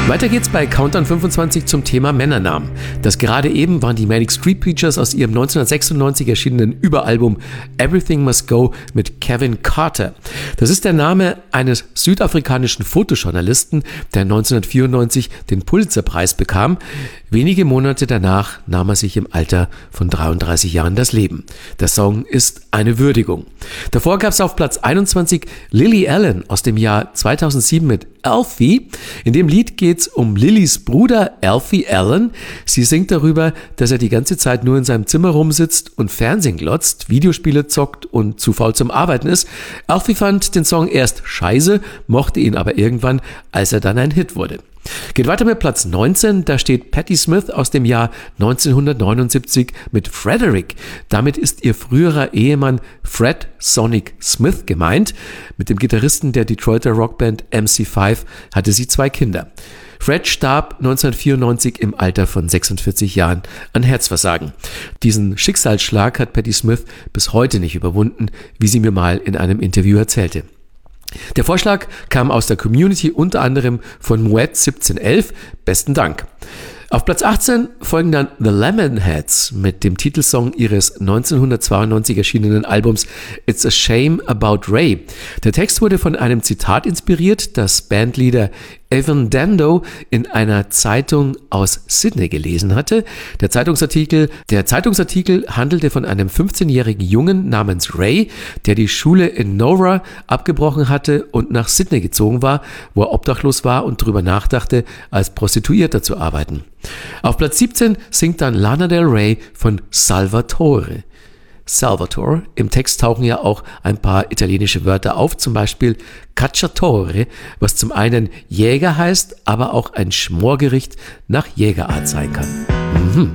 Weiter geht's bei Countdown 25 zum Thema Männernamen. Das gerade eben waren die Manic Street Preachers aus ihrem 1996 erschienenen Überalbum Everything Must Go mit Kevin Carter. Das ist der Name eines südafrikanischen Fotojournalisten, der 1994 den Pulitzerpreis bekam. Wenige Monate danach nahm er sich im Alter von 33 Jahren das Leben. Der Song ist eine Würdigung. Davor gab es auf Platz 21 Lily Allen aus dem Jahr 2007 mit Alfie. In dem Lied geht es um Lillys Bruder Alfie Allen. Sie singt darüber, dass er die ganze Zeit nur in seinem Zimmer rumsitzt und Fernsehen glotzt, Videospiele zockt und zu faul zum Arbeiten ist. Alfie fand den Song erst scheiße, mochte ihn aber irgendwann, als er dann ein Hit wurde. Geht weiter mit Platz 19, da steht Patti Smith aus dem Jahr 1979 mit Frederick. Damit ist ihr früherer Ehemann Fred Sonic Smith gemeint. Mit dem Gitarristen der Detroiter Rockband MC5 hatte sie 2 Kinder. Fred starb 1994 im Alter von 46 Jahren an Herzversagen. Diesen Schicksalsschlag hat Patti Smith bis heute nicht überwunden, wie sie mir mal in einem Interview erzählte. Der Vorschlag kam aus der Community, unter anderem von Moet1711. Besten Dank. Auf Platz 18 folgen dann The Lemonheads mit dem Titelsong ihres 1992 erschienenen Albums It's a Shame About Ray. Der Text wurde von einem Zitat inspiriert, das Bandleader Evan Dando in einer Zeitung aus Sydney gelesen hatte. Der Zeitungsartikel handelte von einem 15-jährigen Jungen namens Ray, der die Schule in Nowra abgebrochen hatte und nach Sydney gezogen war, wo er obdachlos war und darüber nachdachte, als Prostituierter zu arbeiten. Auf Platz 17 singt dann Lana Del Rey von Salvatore. Salvatore. Im Text tauchen ja auch ein paar italienische Wörter auf, zum Beispiel Cacciatore, was zum einen Jäger heißt, aber auch ein Schmorgericht nach Jägerart sein kann.